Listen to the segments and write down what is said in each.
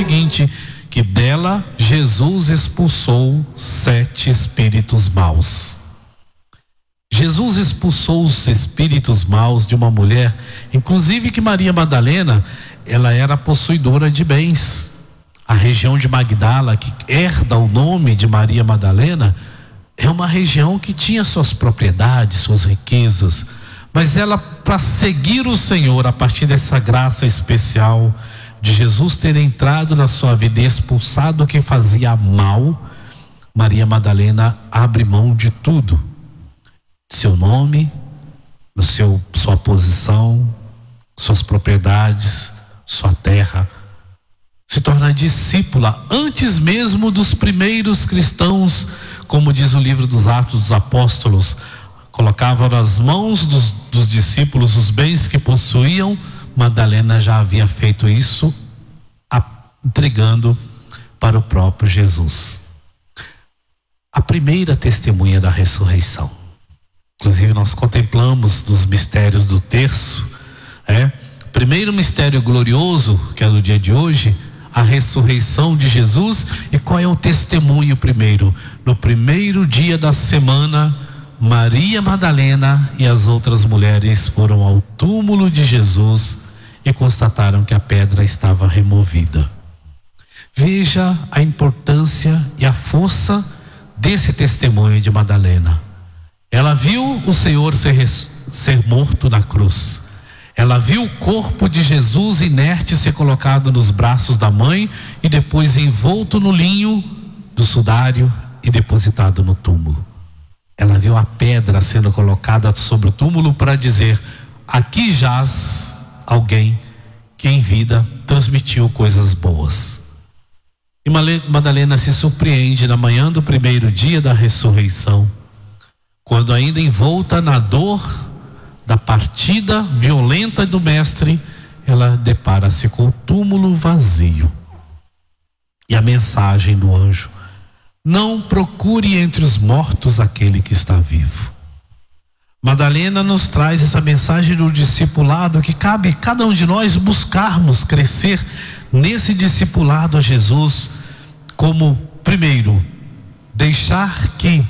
seguinte, que dela Jesus expulsou 7 espíritos maus. Jesus expulsou os espíritos maus de uma mulher, inclusive que Maria Madalena, ela era possuidora de bens. A região de Magdala, que herda o nome de Maria Madalena, é uma região que tinha suas propriedades, suas riquezas, mas ela, para seguir o Senhor, a partir dessa graça especial de Jesus ter entrado na sua vida e expulsado o que fazia mal, Maria Madalena abre mão de tudo, seu nome, sua posição, suas propriedades, sua terra, se torna discípula antes mesmo dos primeiros cristãos, como diz o livro dos Atos dos Apóstolos, colocava nas mãos dos discípulos os bens que possuíam. Madalena já havia feito isso, entregando para o próprio Jesus. A primeira testemunha da ressurreição. Inclusive nós contemplamos nos mistérios do terço, primeiro mistério glorioso, que é do dia de hoje, a ressurreição de Jesus. E qual é o testemunho primeiro? No primeiro dia da semana, Maria Madalena e as outras mulheres foram ao túmulo de Jesus e constataram que a pedra estava removida. Veja a importância e a força desse testemunho de Madalena. Ela viu o Senhor ser morto na cruz. Ela viu o corpo de Jesus inerte ser colocado nos braços da mãe e depois envolto no linho do sudário e depositado no túmulo. Ela viu a pedra sendo colocada sobre o túmulo para dizer: aqui jaz alguém que em vida transmitiu coisas boas. E Madalena se surpreende na manhã do primeiro dia da ressurreição, quando ainda envolta na dor da partida violenta do mestre, ela depara-se com o túmulo vazio. E a mensagem do anjo: não procure entre os mortos aquele que está vivo. Madalena nos traz essa mensagem do discipulado, que cabe cada um de nós buscarmos crescer nesse discipulado a Jesus, como primeiro, deixar que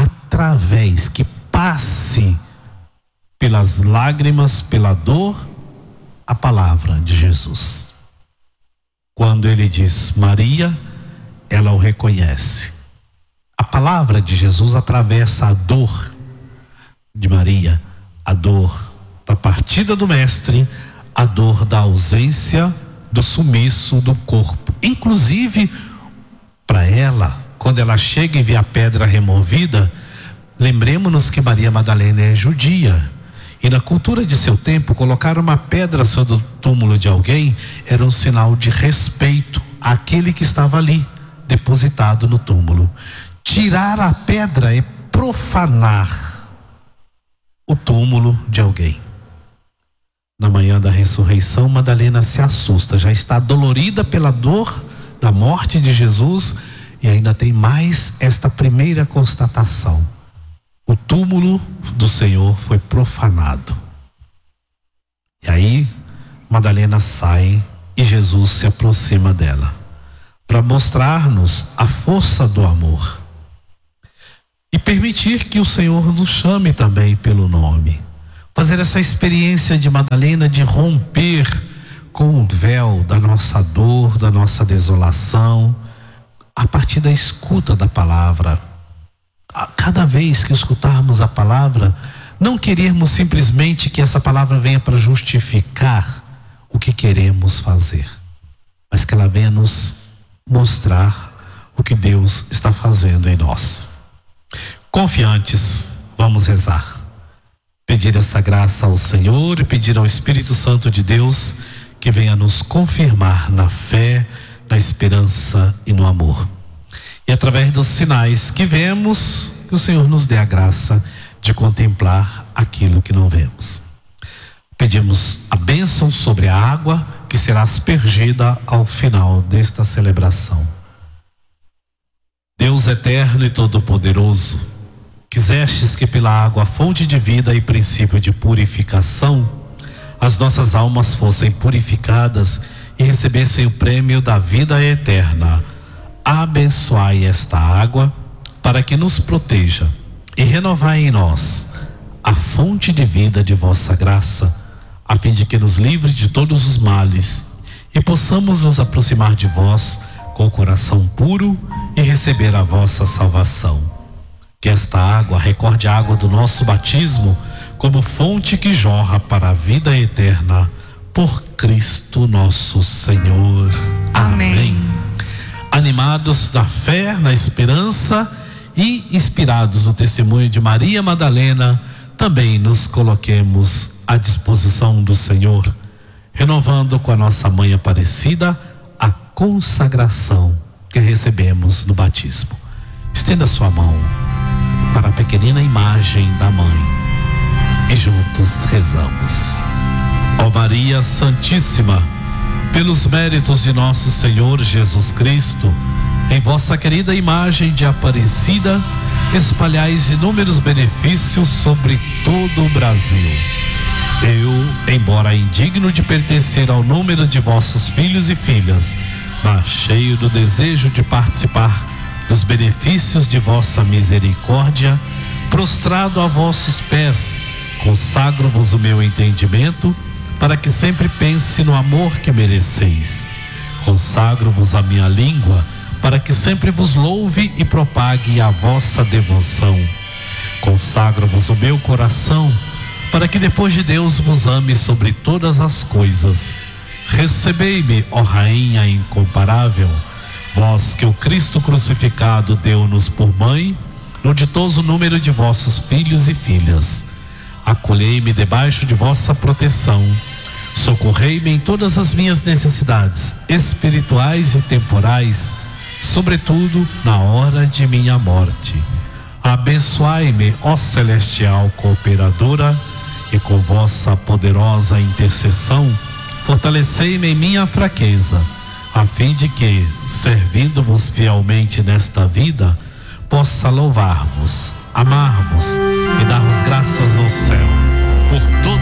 passe pelas lágrimas, pela dor, a palavra de Jesus. Quando ele diz Maria, ela o reconhece. A palavra de Jesus atravessa a dor de Maria, a dor da partida do mestre, a dor da ausência, do sumiço do corpo. Inclusive, para ela, quando ela chega e vê a pedra removida, lembremos-nos que Maria Madalena é judia. E na cultura de seu tempo, colocar uma pedra sobre o túmulo de alguém era um sinal de respeito àquele que estava ali, depositado no túmulo. Tirar a pedra é profanar o túmulo de alguém. Na manhã da ressurreição, Madalena se assusta, já está dolorida pela dor da morte de Jesus, e ainda tem mais esta primeira constatação: o túmulo do Senhor foi profanado. E aí Madalena sai e Jesus se aproxima dela para mostrar-nos a força do amor e permitir que o Senhor nos chame também pelo nome. Fazer essa experiência de Madalena de romper com o véu da nossa dor, da nossa desolação, a partir da escuta da palavra. Cada vez que escutarmos a palavra, não querermos simplesmente que essa palavra venha para justificar o que queremos fazer, mas que ela venha nos mostrar o que Deus está fazendo em nós. Confiantes, vamos rezar, pedir essa graça ao Senhor e pedir ao Espírito Santo de Deus que venha nos confirmar na fé, na esperança e no amor. E através dos sinais que vemos, que o Senhor nos dê a graça de contemplar aquilo que não vemos. Pedimos a bênção sobre a água que será aspergida ao final desta celebração. Deus eterno e todo-poderoso, quisestes que pela água, fonte de vida e princípio de purificação, as nossas almas fossem purificadas e recebessem o prêmio da vida eterna. Abençoai esta água para que nos proteja e renovai em nós a fonte de vida de vossa graça, a fim de que nos livre de todos os males e possamos nos aproximar de vós com o coração puro e receber a vossa salvação. Que esta água recorde a água do nosso batismo como fonte que jorra para a vida eterna, por Cristo nosso Senhor. Amém. Animados da fé, na esperança e inspirados no testemunho de Maria Madalena, também nos coloquemos à disposição do Senhor, renovando com a nossa Mãe Aparecida a consagração que recebemos no batismo. Estenda sua mão para a pequenina imagem da Mãe e juntos rezamos. Ó Maria Santíssima, pelos méritos de nosso Senhor Jesus Cristo, em vossa querida imagem de Aparecida, espalhais inúmeros benefícios sobre todo o Brasil. Eu, embora indigno de pertencer ao número de vossos filhos e filhas, mas cheio do desejo de participar dos benefícios de vossa misericórdia, prostrado a vossos pés, consagro-vos o meu entendimento, para que sempre pense no amor que mereceis. Consagro-vos a minha língua, para que sempre vos louve e propague a vossa devoção. Consagro-vos o meu coração, para que depois de Deus vos ame sobre todas as coisas. Recebei-me, ó Rainha incomparável, vós que o Cristo crucificado deu-nos por mãe, no ditoso número de vossos filhos e filhas. Acolhei-me debaixo de vossa proteção, socorrei-me em todas as minhas necessidades espirituais e temporais, sobretudo na hora de minha morte. Abençoai-me, ó celestial cooperadora, e com vossa poderosa intercessão, fortalecei-me em minha fraqueza, a fim de que, servindo-vos fielmente nesta vida, possa louvar-vos, amar-vos e dar-vos graças no céu, por todo